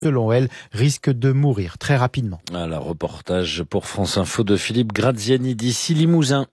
selon elle, risque de mourir très rapidement. Un reportage pour France Info de Philippe Graziani d'ici Limousin.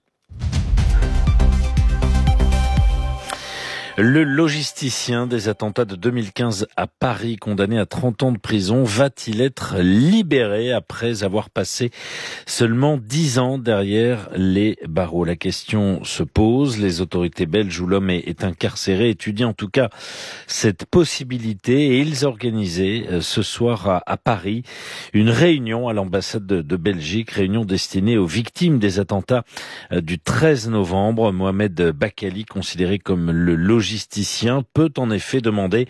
Le logisticien des attentats de 2015 à Paris, condamné à 30 ans de prison, va-t-il être libéré après avoir passé seulement 10 ans derrière les barreaux? La question se pose. Les autorités belges où l'homme est incarcéré étudient en tout cas cette possibilité et ils organisaient ce soir à Paris une réunion à l'ambassade de Belgique, réunion destinée aux victimes des attentats du 13 novembre. Mohamed Bakali, considéré comme le logisticien, peut en effet demander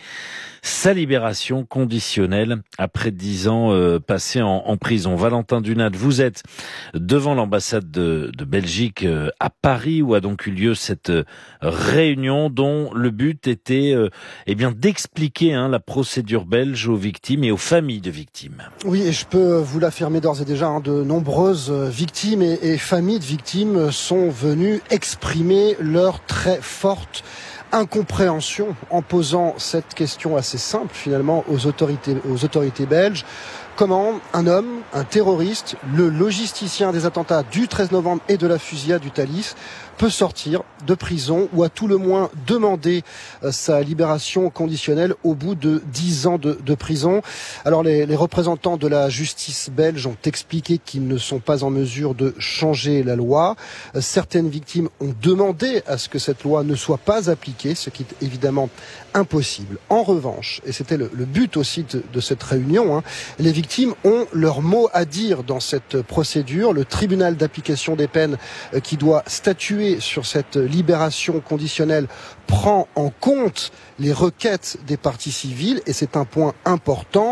sa libération conditionnelle après 10 ans passés en prison. Valentin Dunat, vous êtes devant l'ambassade de Belgique à Paris où a donc eu lieu cette réunion dont le but était d'expliquer la procédure belge aux victimes et aux familles de victimes. Oui, et je peux vous l'affirmer d'ores et déjà, de nombreuses victimes et familles de victimes sont venues exprimer leur très forte incompréhension en posant cette question assez simple finalement aux autorités belges. Comment un homme, un terroriste, le logisticien des attentats du 13 novembre et de la fusillade du Thalys peut sortir de prison ou à tout le moins demander sa libération conditionnelle au bout de 10 ans de prison. Alors les représentants de la justice belge ont expliqué qu'ils ne sont pas en mesure de changer la loi. Certaines victimes ont demandé à ce que cette loi ne soit pas appliquée, ce qui est évidemment impossible. En revanche, et c'était le but aussi de cette réunion, les victimes ont leur mot à dire dans cette procédure. Le tribunal d'application des peines qui doit statuer sur cette libération conditionnelle prend en compte les requêtes des parties civiles et c'est un point important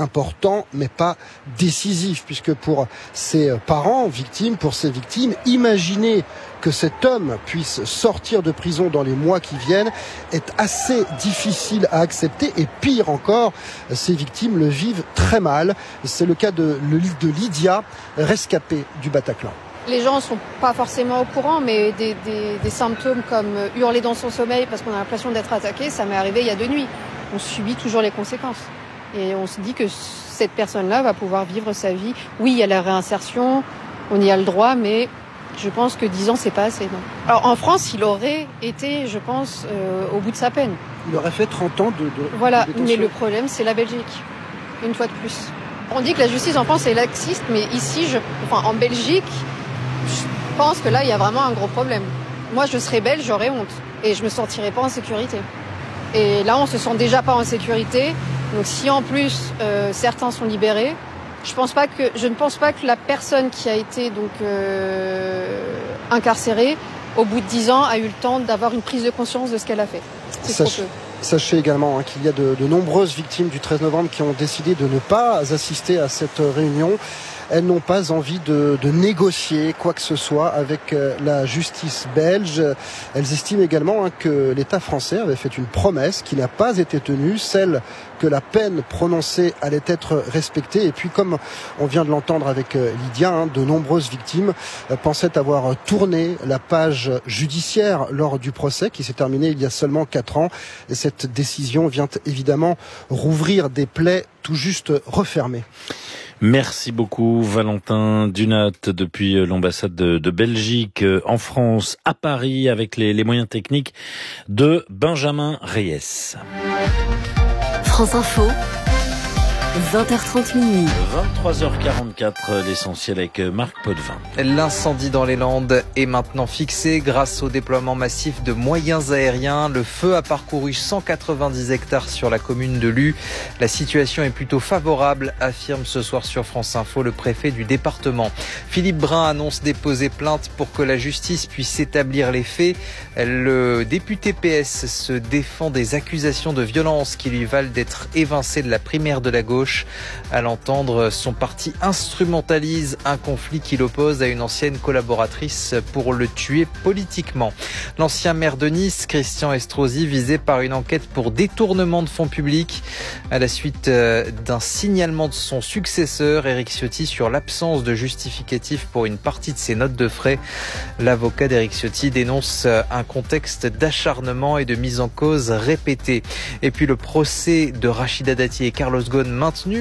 mais pas décisif puisque pour ces parents victimes, pour ces victimes, imaginer que cet homme puisse sortir de prison dans les mois qui viennent est assez difficile à accepter et pire encore, ces victimes le vivent très mal. C'est le cas de Lydia, rescapée du Bataclan. Les gens ne sont pas forcément au courant, mais des symptômes comme hurler dans son sommeil parce qu'on a l'impression d'être attaqué, ça m'est arrivé il y a 2 nuits. On subit toujours les conséquences. Et on se dit que cette personne-là va pouvoir vivre sa vie. Oui, il y a la réinsertion, on y a le droit, mais je pense que 10 ans, c'est pas assez. Non. Alors en France, il aurait été, je pense, au bout de sa peine. Il aurait fait 30 ans de Voilà, détention. Mais le problème, c'est la Belgique, une fois de plus. On dit que la justice en France est laxiste, mais ici, en Belgique, je pense que là, il y a vraiment un gros problème. Moi, je serais belge, j'aurais honte. Et je me sentirais pas en sécurité. Et là, on se sent déjà pas en sécurité. Donc si en plus, certains sont libérés, je ne pense pas que la personne qui a été incarcérée, au bout de 10 ans, a eu le temps d'avoir une prise de conscience de ce qu'elle a fait. C'est trop peu. Sachez également qu'il y a de nombreuses victimes du 13 novembre qui ont décidé de ne pas assister à cette réunion. Elles n'ont pas envie de négocier quoi que ce soit avec la justice belge. Elles estiment également que l'État français avait fait une promesse qui n'a pas été tenue, celle que la peine prononcée allait être respectée. Et puis, comme on vient de l'entendre avec Lydia, de nombreuses victimes pensaient avoir tourné la page judiciaire lors du procès qui s'est terminé il y a seulement 4 ans. Et cette décision vient évidemment rouvrir des plaies tout juste refermées. Merci beaucoup Valentin Dunat depuis l'ambassade de Belgique en France à Paris avec les moyens techniques de Benjamin Reyes. France Info, 20h30 minuit. 23h44, l'essentiel avec Marc Potvin. L'incendie dans les Landes est maintenant fixé grâce au déploiement massif de moyens aériens. Le feu a parcouru 190 hectares sur la commune de Lue. La situation est plutôt favorable, affirme ce soir sur France Info le préfet du département. Philippe Brun annonce déposer plainte pour que la justice puisse établir les faits. Le député PS se défend des accusations de violence qui lui valent d'être évincé de la primaire de la gauche. À l'entendre, son parti instrumentalise un conflit qui l'oppose à une ancienne collaboratrice pour le tuer politiquement. L'ancien maire de Nice, Christian Estrosi, visé par une enquête pour détournement de fonds publics à la suite d'un signalement de son successeur, Éric Ciotti, sur l'absence de justificatif pour une partie de ses notes de frais. L'avocat d'Éric Ciotti dénonce un contexte d'acharnement et de mise en cause répétée. Et puis le procès de Rachida Dati et Carlos Ghosn maintenu